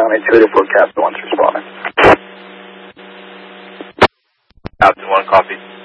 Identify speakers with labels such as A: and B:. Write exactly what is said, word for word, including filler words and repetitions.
A: County two eighty-four, Captain one's responding.
B: Captain one, copy.